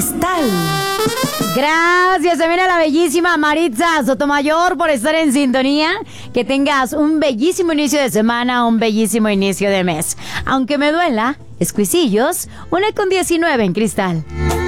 Cristal. Gracias también a la bellísima Maritza Sotomayor por estar en sintonía. Que tengas un bellísimo inicio de semana, un bellísimo inicio de mes. Aunque me duela, Escuisillos, 1:19 en Cristal.